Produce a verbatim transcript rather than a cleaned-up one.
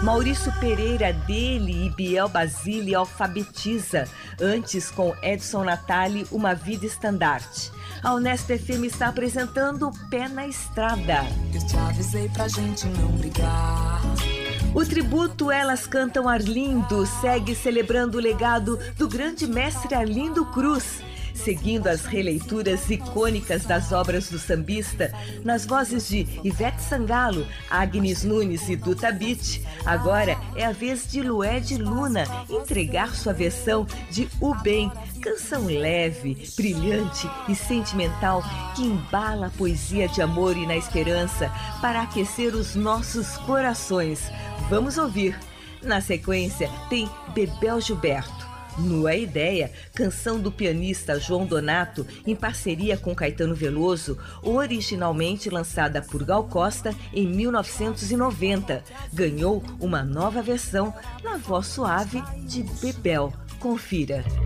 Maurício Pereira dele e Biel Basile alfabetiza. Antes, com Edson Natali, Uma Vida Estandarte. A Unesp F M está apresentando Pé na Estrada. Eu te avisei pra gente não brigar. O tributo Elas Cantam Arlindo segue celebrando o legado do grande mestre Arlindo Cruz, seguindo as releituras icônicas das obras do sambista, nas vozes de Ivete Sangalo, Agnes Nunes e Duta Beat. Agora é a vez de Lued Luna entregar sua versão de O Bem, canção leve, brilhante e sentimental que embala a poesia de amor e na esperança para aquecer os nossos corações. Vamos ouvir. Na sequência tem Bebel Gilberto, Nua Ideia, canção do pianista João Donato em parceria com Caetano Veloso, originalmente lançada por Gal Costa em mil novecentos e noventa. Ganhou uma nova versão na voz suave de Bebel. Confira.